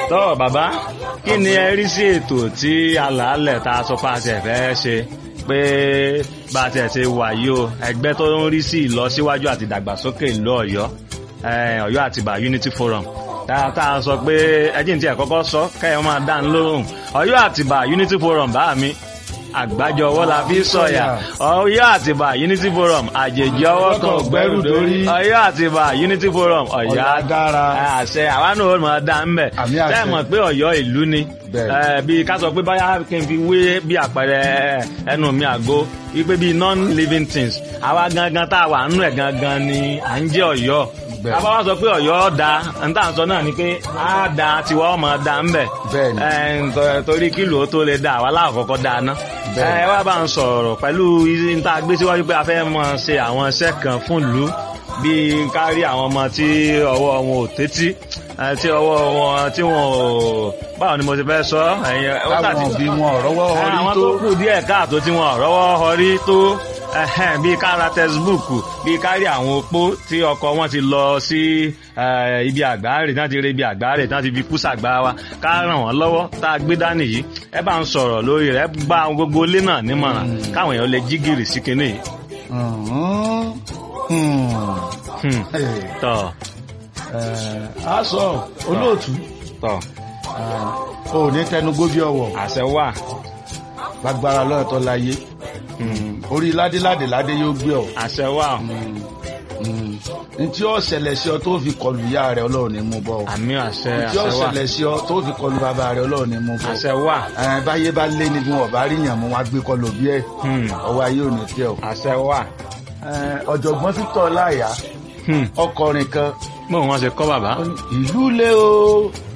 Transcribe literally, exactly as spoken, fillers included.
tọ́ bàbá kí ni ẹ rí sí ètò tí alàálẹ̀ tá a sọ pé a ti fẹ́ ṣe pé bá a ti ṣe wà yìí o ẹgbẹ́ tó ń rí sí ìlọsíwájú àti ìdàgbàsókè ìlú Ọ̀yọ́ Ọ̀yọ́ Àtìbà Unity Forum tá a sọ pé ẹjìn tí ẹ kọ́kọ́ sọ kẹ́yọ́ máa dá ń lóhùn Ọ̀yọ́ Àtìbà Unity Forum bá mi àgbájọ ọwọ́ la fi sọ̀yà Ọ̀yọ́ Àtìbà Unity Forum àjèjì ọwọ́ kan ògbẹ́rù dórí Ọ̀yọ́ Àtìbà Unity Forum Ọ̀yọ́ dára àṣẹ àwa náà ó máa dá ń bẹ̀ tẹ́ ẹ mọ̀ pé Ọ̀yọ́ ìlú ni bí ká sọ pé báyà kí n fi wé bí àpẹẹrẹ ẹnu mi àgó wípé bí non-living things àwa gangan tá a wà nínú ẹ̀ gangan ni à ń jẹ́ Ọ̀yọ́ àbá wá sọ pé Ọ̀yọ́ da níta sọ náà ni pé á da tiwa ọmọ da ń bẹ̀ torí kílò ó tó lè da àwa láàkọ́kọ́ da ná ẹ wá bá ń sọ̀rọ̀ pẹ̀lú níta gbé síwájú pé a fẹ́ mọ ṣe àwọn iṣẹ́ kan fún ìlú bíi kárí àwọn ọmọ tí ọwọ́ wọn ò tẹ́tí tí ọwọ́ wọn tí wọn ò báwo ni mo ti fẹ́ sọ ẹ̀yìn àwọn bí wọn ò rọ́wọ́ họrí tó àwọn tó kù díẹ̀ káàtó tí wọn ò rọ́wọ́ họrí tó bí kára textbook bí kárí àwọn opó tí ọkọ wọn ti lọ sí ibi àgbáre náà ti rí ibi àgbáre náà ti fi kú sàgbà wa ká ràn wọ́n lọ́wọ́ tá a gbé dání yìí ẹ bá ń sọ̀rọ̀ lórí rẹ̀ gba gbogbo ilé náà nímọ̀ràn káwọn èèyàn lè jí gìrì sí kinní yìí. tọ́ a sọ olóòtú tọ́ ò ní tẹnugbó bí ọwọ́ àṣẹ wà lágbára lọ́ọ̀tọ́ láyé orí ládéládé ládé yóò gbé ọ. àṣẹ wà. ntí ó ṣẹlẹ̀ sí ọ tó fi kọlu ìyá rẹ Ọlọ́run ní mú bọ́. àmì àṣẹ àṣẹ wà. ntí ó ṣẹlẹ̀ sí ọ tó fi kọlu bàbá rẹ Ọlọ́run ní mú bọ́. àṣẹ wà. báyé bá lé ní bí wọn bá rí yàn mú wọn gbé kọlu bí ẹ. ọwọ́ ayé ò ní tẹ ọ. àṣẹ wà. ọ̀jọ̀gbọ́n Victor Láyà ọkọrin kan. bó wọn ṣe kọ́ bàbá. ìlú lé o